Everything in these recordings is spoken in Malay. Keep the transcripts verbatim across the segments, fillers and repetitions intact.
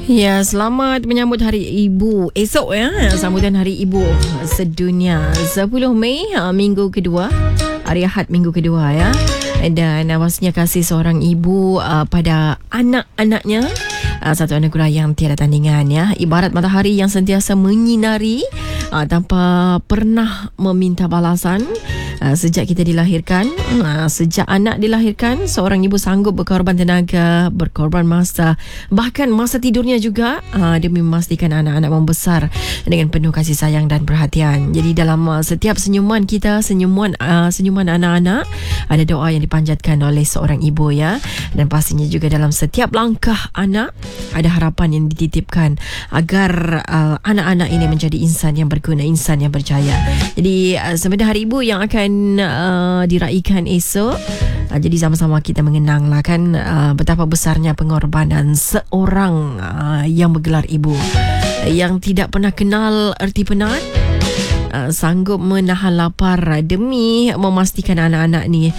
Ya, selamat menyambut Hari Ibu. Esok ya, sambutan Hari Ibu sedunia. sepuluh Mei, minggu kedua. Hari Ahad minggu kedua ya. Dan pastinya kasih seorang ibu uh, pada anak-anaknya. Uh, satu anugerah yang tiada tandingan ya. Ibarat matahari yang sentiasa menyinari uh, tanpa pernah meminta balasan. Uh, sejak kita dilahirkan, uh, sejak anak dilahirkan, seorang ibu sanggup berkorban tenaga, berkorban masa, bahkan masa tidurnya juga uh, demi memastikan anak-anak membesar dengan penuh kasih sayang dan perhatian. Jadi dalam uh, setiap senyuman kita, senyuman uh, senyuman anak-anak, ada doa yang dipanjatkan oleh seorang ibu ya. Dan pastinya juga dalam setiap langkah anak, ada harapan yang dititipkan agar uh, anak-anak ini menjadi insan yang berguna, insan yang berjaya. Jadi uh, sebenarnya Hari Ibu yang akan uh, diraikan esok, uh, jadi sama-sama kita mengenanglah kan uh, betapa besarnya pengorbanan seorang uh, yang bergelar ibu, yang tidak pernah kenal erti penat, uh, sanggup menahan lapar demi memastikan anak-anak ni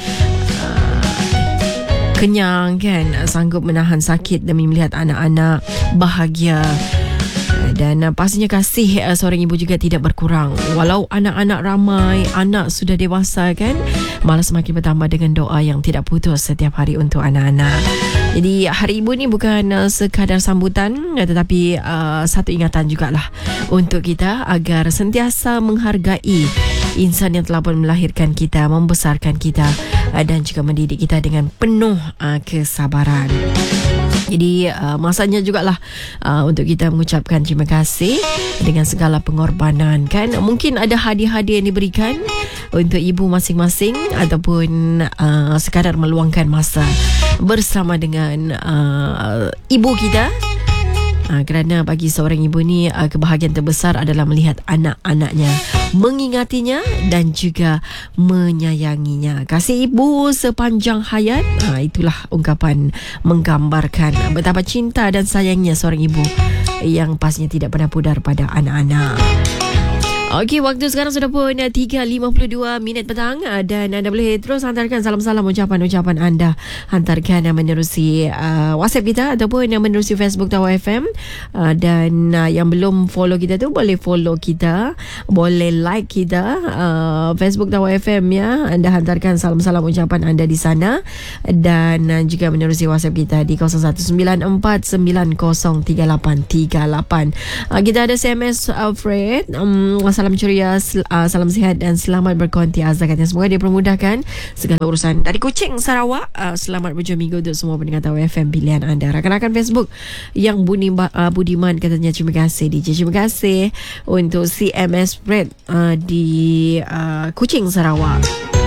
kenyang kan, sanggup menahan sakit demi melihat anak-anak bahagia. Dan uh, pastinya kasih uh, seorang ibu juga tidak berkurang. Walau anak-anak ramai, anak sudah dewasa kan, malah semakin bertambah dengan doa yang tidak putus setiap hari untuk anak-anak. Jadi Hari Ibu ni bukan uh, sekadar sambutan, tetapi uh, satu ingatan jugalah untuk kita agar sentiasa menghargai insan yang telah pun melahirkan kita, membesarkan kita, uh, dan juga mendidik kita dengan penuh uh, kesabaran. Jadi uh, masanya jugalah uh, untuk kita mengucapkan terima kasih dengan segala pengorbanan kan. Mungkin ada hadiah-hadiah yang diberikan untuk ibu masing-masing ataupun uh, sekadar meluangkan masa bersama dengan uh, ibu kita. Uh, kerana bagi seorang ibu ni uh, kebahagiaan terbesar adalah melihat anak-anaknya mengingatinya dan juga menyayanginya. Kasih ibu sepanjang hayat, uh, itulah ungkapan menggambarkan betapa cinta dan sayangnya seorang ibu yang pastinya tidak pernah pudar pada anak-anak. Okey, waktu sekarang sudah pun tiga lima puluh dua minit petang, dan anda boleh terus hantarkan salam-salam ucapan-ucapan anda. Hantarkan menerusi uh, WhatsApp kita ataupun menerusi Facebook Tawar F M. Uh, dan uh, yang belum follow kita tu boleh follow kita, boleh like kita uh, Facebook Tawar F M ya. Anda hantarkan salam-salam ucapan anda di sana, dan uh, juga menerusi WhatsApp kita di kosong satu sembilan empat sembilan kosong tiga lapan tiga lapan. Uh, kita ada S M S uh, Fred. Um, Salam ceria, sel- uh, salam sihat dan selamat berkonti azza katanya. Semoga dia permudahkan segala urusan dari Kuching, Sarawak. Uh, selamat berjaya minggu untuk semua pendengar Tawar F M pilihan anda. Rakan-rakan Facebook yang Buni, uh, Budiman katanya terima kasih D J. Terima kasih untuk C M S Fred uh, di uh, Kuching, Sarawak.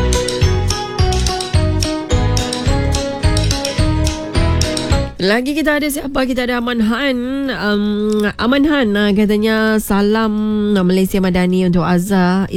Lagi kita ada siapa? Kita ada Aman Han. um, Aman Han uh, katanya salam uh, Malaysia Madani untuk Azhar.